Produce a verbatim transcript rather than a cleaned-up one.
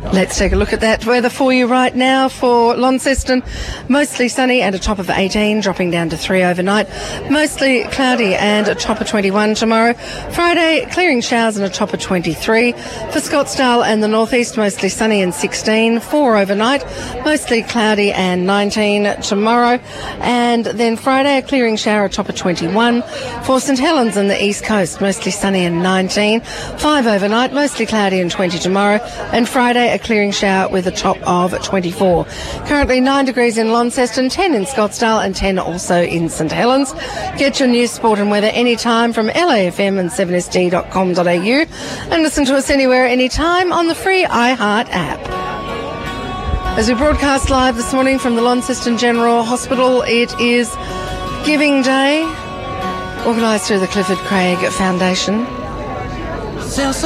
Let's take a look at that weather for you right now for Launceston. Mostly sunny and a top of eighteen, dropping down to three overnight. Mostly cloudy and a top of twenty-one tomorrow. Friday, clearing showers and a top of twenty-three. For Scottsdale and the northeast, mostly sunny and sixteen, four overnight. Mostly cloudy and nineteen tomorrow. And then Friday, a clearing shower, a top of twenty-one. For St Helens and the east coast, mostly sunny and nineteen, five overnight. Mostly cloudy and twenty tomorrow. And Friday, a clearing shower with a top of twenty-four. Currently nine degrees in Launceston, ten in Scottsdale and ten also in St Helens. Get your news, sport and weather anytime from L A F M and seven S D dot com dot a u and listen to us anywhere, anytime on the free iHeart app. As we broadcast live this morning from the Launceston General Hospital, it is Giving Day, organised through the Clifford Craig Foundation.